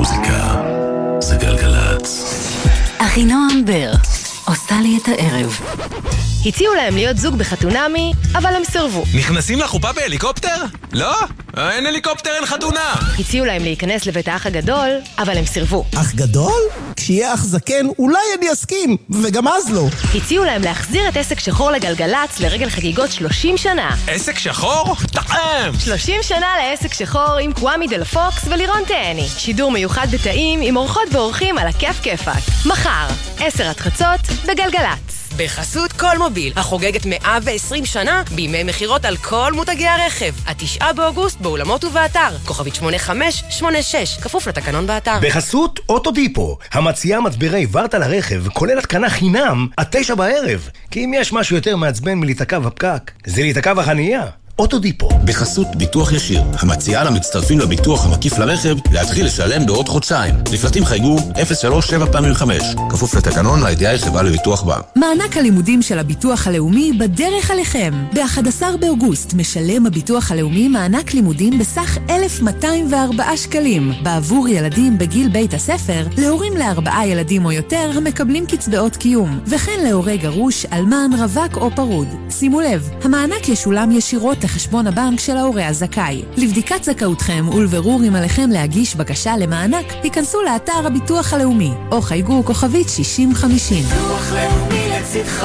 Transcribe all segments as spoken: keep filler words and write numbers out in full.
מוזיקה זה גלגלץ. אחינועם בר עושה לי את הערב. הציעו להם להיות זוג בחתונמי, אבל הם סרבו. נכנסים לחופה בהליקופטר? לא? אין הליקופטר, אין חתונה. הציעו להם להיכנס לבית האח הגדול, אבל הם סרבו. אח גדול? כשיהיה אח זקן, אולי אני אסכים, וגם אז לא. הציעו להם להחזיר את עסק שחור לגלגלץ לרגל חגיגות שלושים שנה. עסק שחור? טעם! שלושים שנה לעסק שחור עם קוואמי דל פוקס ולירון תאני. שידור מיוחד בתאים עם אורחות ואורחים על הכיף כיפק. מחר, עשר עד חצות, בגלגלץ. בחסות כל מוביל, החוגגת מאה ועשרים שנה בימי מחירות על כל מותגי הרכב. התשעה באוגוסט באולמות ובאתר. כוכבית שמונה חמש שמונה שש, כפוף לתקנון באתר. בחסות אוטודיפו, המציעה מצברי ורטה לרכב, כולל התקנה חינם, עד תשע בערב. כי אם יש משהו יותר מעצבן מלהיתקע בפקק, זה להיתקע בחנייה. אוטודיפו. בחסות ביטוח ישיר, המציעה למצטרפים לביטוח המקיף לרכב להתחיל לשלם בעוד חודשיים. לפרטים חייגו אפס שלוש שבע פעמים חמש, כפוף לתקנון לידיעה חברה לביטוח בה. מענק הלימודים של הביטוח הלאומי בדרך עליכם. ב-אחד עשר באוגוסט משלם הביטוח הלאומי מענק לימודים בסך אלף מאתיים וארבעה שקלים בעבור ילדים בגיל בית הספר, להורים לארבעה ילדים או יותר המקבלים קצבאות קיום, וכן להורי גרוש, אלמן, רווק או פרוד. שימו לב, המענק ישולם ישירות לחשבון הבנק של ההורה הזכאי. לבדיקת זכאותכם ולברור אם עליכם להגיש בקשה למענק, היכנסו לאתר הביטוח הלאומי, או חייגו כוכבית שישים חמישים. ביטוח לאומי לצדך,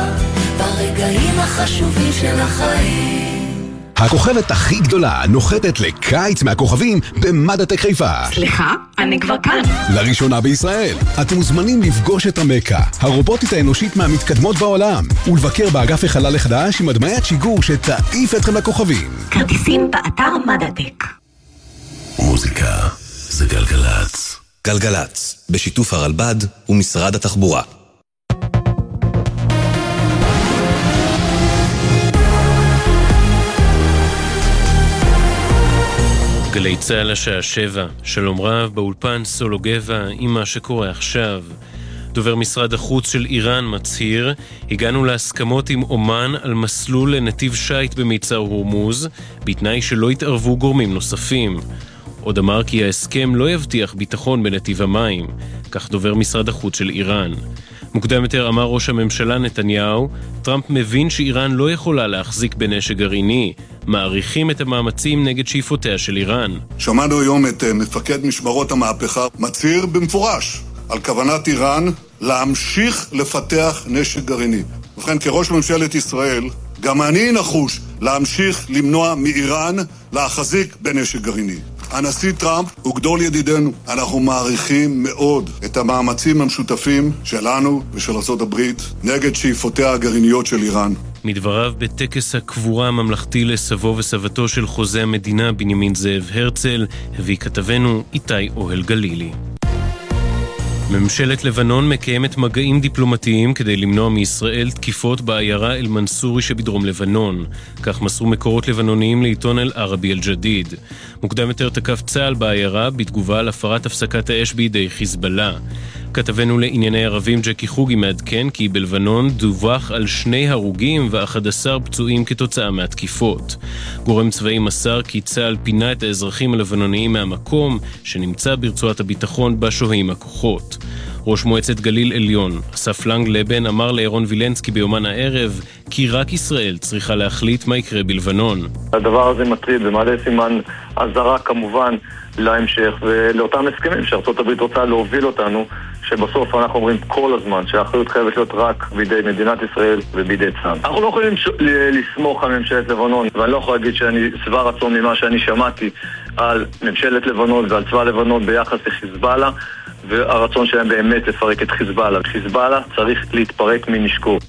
ברגעים החשובים של החיים. הכוכבת הכי גדולה נוחתת לקיץ מהכוכבים במדעטק חיפה. סליחה, אני כבר כאן. לראשונה בישראל, אתם מוזמנים לפגוש את המקה, הרובוטית האנושית מהמתקדמות בעולם, ולבקר באגף החלל החדש עם הדמיית שיגור שתעיף אתכם לכוכבים. כרטיסים באתר מדעטק. מוזיקה זה גלגלץ. גלגלץ, בשיתוף הרלב"ד ומשרד התחבורה. גלי צהל השעה שבע, שלום רב, באולפן סולו גבע עם מה שקורה עכשיו. דובר משרד החוץ של איראן מצהיר, הגענו להסכמות עם אומן על מסלול לנתיב שייט במיצר הורמוז, בתנאי שלא יתערבו גורמים נוספים. עוד אמר כי ההסכם לא יבטיח ביטחון בנתיב המים, כך דובר משרד החוץ של איראן. מוקדם יותר אמר ראש הממשלה נתניהו, טראמפ מבין שאיראן לא יכולה להחזיק בנשק גרעיני, מעריכים את המאמצים נגד שאיפותיה של איראן. שמענו היום את מפקד משמרות המהפכה מצהיר במפורש על כוונת איראן להמשיך לפתח נשק גרעיני. ובכן, כראש ממשלת ישראל, גם אני נחוש להמשיך למנוע מאיראן להחזיק בנשק גרעיני. הנשיא טראמפ הוא גדול ידידנו. אנחנו מעריכים מאוד את המאמצים המשותפים שלנו ושל ארצות הברית נגד שאיפותיה הגרעיניות של איראן. מדבריו בטקס הקבורה הממלכתי לסבו וסבתו של חוזה המדינה בנימין זאב הרצל, הביא כתבנו איתי אוהל גלילי. ממשלת לבנון מקיימת מגעים דיפלומטיים כדי למנוע מישראל תקיפות בעיירה אל-מנסורי שבדרום לבנון. כך מסרו מקורות לבנוניים לעיתון אל-ערבי אל-ג'דיד. מוקדם יותר תקף צה"ל בעיירה בתגובה על הפרת הפסקת האש בידי חיזבאללה. כתבנו לענייני ערבים ג'קי חוגי מעדכן כי בלבנון דווח על שני הרוגים ו-אחד עשר פצועים כתוצאה מהתקיפות. גורם צבאי מסר כי צה"ל פינה את האזרחים הלבנוניים מהמקום שנמצא ברצועת הביטחון בה שוהים הכוחות. ראש מועצת גליל עליון, אסף לנג לבן, אמר לאירון וילנסקי ביומן הערב כי רק ישראל צריכה להחליט מה יקרה בלבנון. הדבר הזה מטריד ומעלה סימן עזרה כמובן להמשך ולאותם הסכמים שארצות הברית רוצה להוביל אותנו, שבסוף אנחנו אומרים כל הזמן שהאחריות חייבת להיות רק בידי מדינת ישראל ובידי צה"ל. אנחנו לא יכולים לסמוך על ממשלת לבנון, ואני לא יכול להגיד שאני שבע רצון ממה שאני שמעתי על ממשלת לבנון ועל צבא לבנון ביחס לחיזבאללה, והרצון שלהם באמת לפרק את חיזבאללה. חיזבאללה צריך להתפרק מנשקו.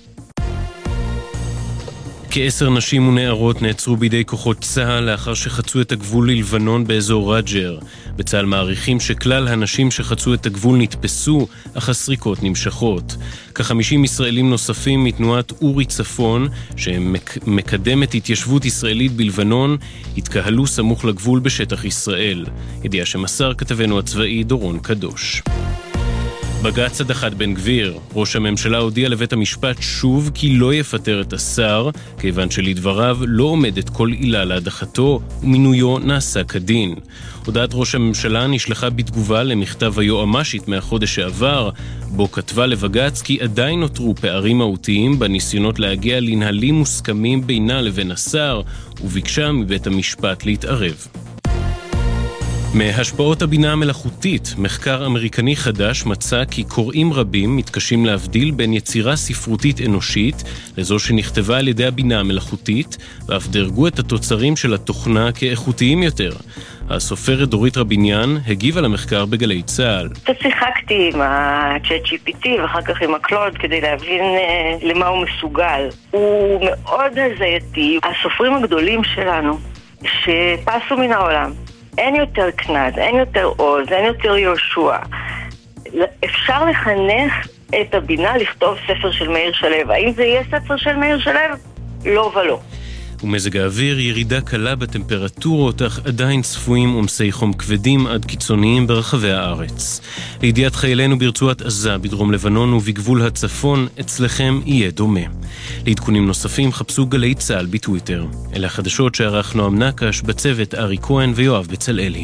כעשר נשים ונערות נעצרו בידי כוחות צה"ל לאחר שחצו את הגבול ללבנון באזור רג'ר. בצה"ל מעריכים שכלל הנשים שחצו את הגבול נתפסו, אך הסריקות נמשכות. כ-חמישים ישראלים נוספים מתנועת אורי צפון, שמקדמת התיישבות ישראלית בלבנון, התקהלו סמוך לגבול בשטח ישראל. ידיעה שמסר כתבנו הצבאי דורון קדוש. בג"ץ הדחת בן גביר. ראש הממשלה הודיע לבית המשפט שוב כי לא יפטר את השר, כיוון שלדבריו לא עומדת כל עילה להדחתו, ומינויו נעשה כדין. הודעת ראש הממשלה נשלחה בתגובה למכתב היועמ"שית מהחודש שעבר, בו כתבה לבג"ץ כי עדיין נותרו פערים מהותיים בניסיונות להגיע לנהלים מוסכמים בינה לבין השר, וביקשה מבית המשפט להתערב. מהשפעות הבינה המלאכותית, מחקר אמריקני חדש מצא כי קוראים רבים מתקשים להבדיל בין יצירה ספרותית אנושית לזו שנכתבה על ידי הבינה המלאכותית, ואף דרגו את התוצרים של התוכנה כאיכותיים יותר. הסופרת דורית רביניאן הגיבה למחקר בגלי צהל. שיחקתי עם ה-צ'אט ג'י פי טי ואחר כך עם הקלוד כדי להבין למה הוא מסוגל. הוא מאוד הזייתי. הסופרים הגדולים שלנו שפסו מן העולם, אין יותר כנז, אין יותר עוז, אין יותר יהושע. אפשר לחנך את הבינה לכתוב ספר של מאיר שלו. האם זה יהיה ספר של מאיר שלו? לא ולא. ומזג האוויר, ירידה קלה בטמפרטורות, אך עדיין צפויים עומסי חום כבדים עד קיצוניים ברחבי הארץ. לידיעת חיילינו ברצועת עזה, בדרום לבנון ובגבול הצפון, אצלכם יהיה דומה. לעדכונים נוספים חפשו גלי צהל בטוויטר. אלה החדשות שערך נועם נקש, בצוות ארי כהן ויואב בצלאלי.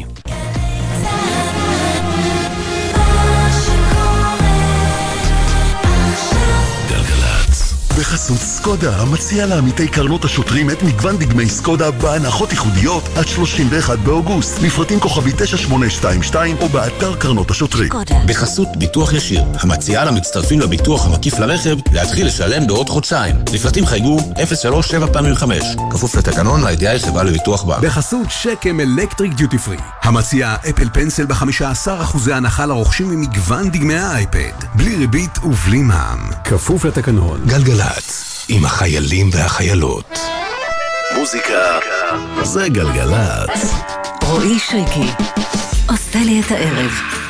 בחסות סקודה, המציע לעמיתי קרנות השוטרים את מגוון דגמי סקודה בהנחות ייחודיות עד שלושים ואחד באוגוסט. לפרטים כוכבי תשע שמונה שתיים שתיים או באתר קרנות השוטרים. בחסות ביטוח ישיר, המציעה למצטרפים לביטוח המקיף לרכב להתחיל לשלם בעוד חודשיים. לפרטים חייגו אפס שלוש שבע פעמים חמש. כפוף לתקנון לידיעה חברה לביטוח בה. בחסות שקם אלקטריק דיוטי פרי, המציעה אפל פנסל ב-חמישה עשר אחוז הנחה לרוכשים ממגוון דגמי האייפד, בלי ריבית ובלי מע"מ. כפוף לתקנון. גלגלת, עם החיילים והחיילות. מוזיקה זה גלגלת. רועי שריקי עושה לי את הערב.